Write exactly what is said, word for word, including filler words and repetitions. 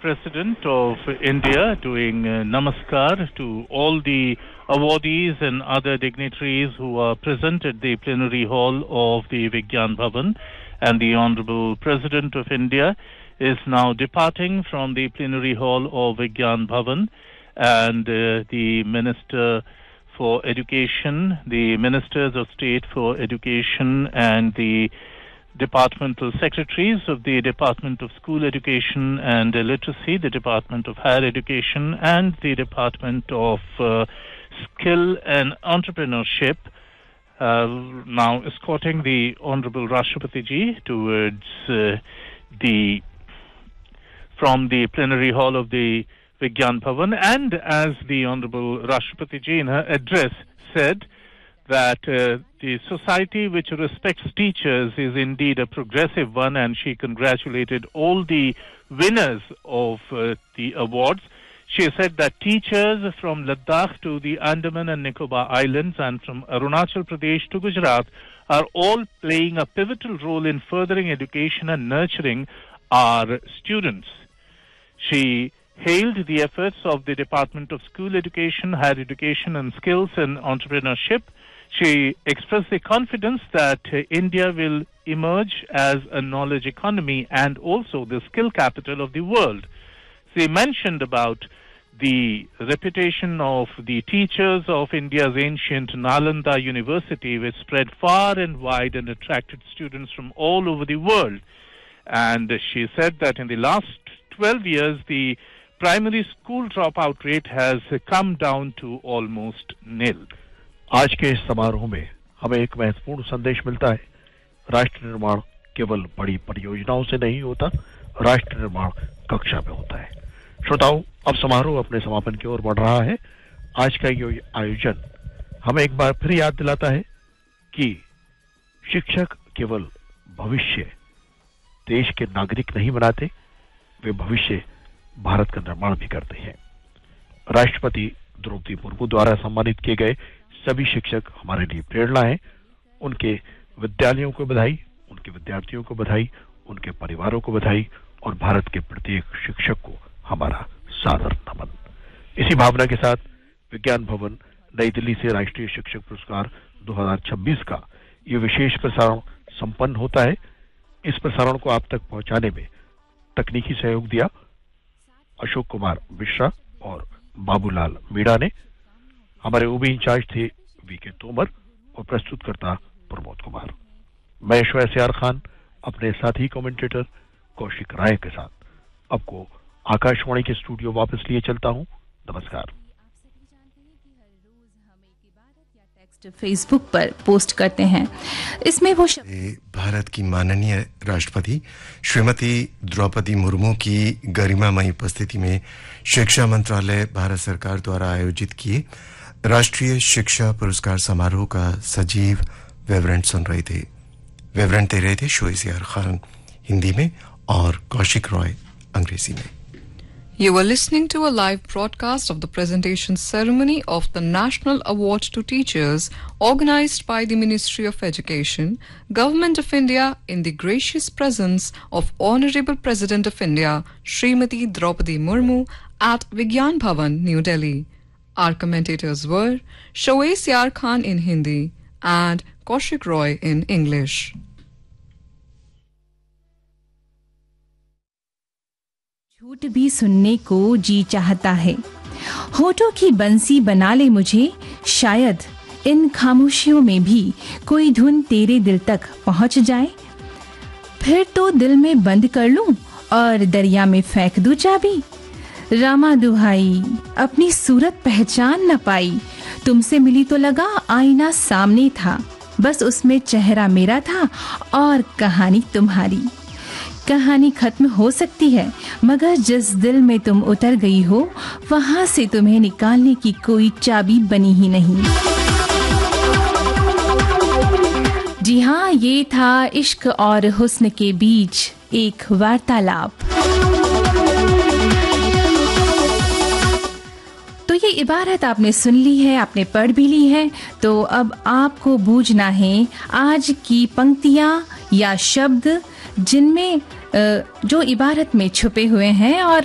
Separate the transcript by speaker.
Speaker 1: President of India doing uh, namaskar to all the awardees and other dignitaries who are present at the plenary hall of the Vigyan Bhavan, and the Honorable President of India is now departing from the plenary hall of Vigyan Bhavan, and uh, the Minister for Education, the Ministers of State for Education, and the Departmental Secretaries of the Department of School Education and Literacy, the Department of Higher Education, and the Department of uh, Skill and Entrepreneurship, uh, now escorting the Honorable Rashtrapati Ji towards uh, the from the plenary hall of the Vigyan Bhavan. And as the Honorable Rashtrapati Ji in her address said, that uh, the society which respects teachers is indeed a progressive one, and she congratulated all the winners of uh, the awards. She said that teachers from Ladakh to the Andaman and Nicobar Islands and from Arunachal Pradesh to Gujarat are all playing a pivotal role in furthering education and nurturing our students. She hailed the efforts of the Department of School Education, Higher Education and Skills and Entrepreneurship. She expressed the confidence that uh, India will emerge as a knowledge economy and also the skill capital of the world. She mentioned about the reputation of the teachers of India's ancient Nalanda University, which spread far and wide and attracted students from all over the world. And uh, she said that in the last twelve years, the primary school dropout rate has uh, come down to almost nil.
Speaker 2: आज के इस समारोह में हमें एक महत्वपूर्ण संदेश मिलता है। राष्ट्र निर्माण केवल बड़ी परियोजनाओं से नहीं होता, राष्ट्र निर्माण कक्षा में होता है। श्रोताओं, अब समारोह अपने समापन की ओर बढ़ रहा है। आज का ये आयोजन हमें एक बार फिर याद दिलाता है कि शिक्षक केवल भविष्य देश के नागरिक नहीं बनाते, वे भविष्य भारत का निर्माण भी करते हैं। राष्ट्रपति द्रौपदी मुर्मू द्वारा सम्मानित किए गए सभी शिक्षक हमारे लिए प्रेरणा है। उनके विद्यालयों को बधाई, उनके विद्यार्थियों को बधाई, उनके परिवारों को बधाई और भारत के प्रत्येक शिक्षक को हमारा सादर नमन। इसी भावना के साथ विज्ञान भवन नई दिल्ली से राष्ट्रीय शिक्षक पुरस्कार दो हज़ार छब्बीस का ये विशेष प्रसारण संपन्न होता है। इस प्रसारण को आप तक पहुंचाने में तकनीकी सहयोग दिया अशोक कुमार मिश्रा और बाबूलाल मीणा ने। हमारे ओबी इंचार्ज थे वी के तोमर और प्रस्तुतकर्ता प्रमोद कुमार। मैं शोएब सियार खान अपने साथी कमेंटेटर कौशिक राय के साथ आपको आकाशवाणी के स्टूडियो वापस लिए चलता हूं। नमस्कार।
Speaker 3: फेसबुक पर पोस्ट करते हैं, इसमें वो
Speaker 4: भारत की माननीय राष्ट्रपति श्रीमती द्रौपदी मुर्मू की गरिमामयी उपस्थिति में शिक्षा मंत्रालय भारत सरकार द्वारा आयोजित किए राष्ट्रीय शिक्षा पुरस्कार समारोह का सजीव विवरण सुन रहे थे। विवरण दे रहे थे शोएब सियार खान हिंदी में और कौशिक रॉय अंग्रेजी में।
Speaker 5: You were listening to a live broadcast of the presentation ceremony of the National Award to Teachers organized by the Ministry of Education, Government of India in the gracious presence of Honorable President of India, Srimati Draupadi Murmu at Vigyan Bhavan, New Delhi. Our commentators were Shoaib Siar Khan in Hindi and Kaushik Roy in English.
Speaker 3: झूठ भी सुनने को जी चाहता है, होठों की बंसी बना ले मुझे, शायद इन खामोशियों में भी कोई धुन तेरे दिल तक पहुंच जाए। फिर तो दिल में बंद कर लूं और दरिया में फेंक दूं चाबी। रामा दुहाई, अपनी सूरत पहचान न पाई, तुमसे मिली तो लगा आईना सामने था, बस उसमें चेहरा मेरा था और कहानी तुम्हारी। कहानी खत्म हो सकती है, मगर जिस दिल में तुम उतर गई हो, वहां से तुम्हें निकालने की कोई चाबी बनी ही नहीं। जी हाँ, ये था इश्क और हुस्न के बीच एक वार्तालाप। तो ये इबारत आपने सुन ली है, आपने पढ़ भी ली है, तो अब आपको बूझना है आज की पंक्तियां या शब्द जिनमें जो इबारत में छुपे हुए हैं और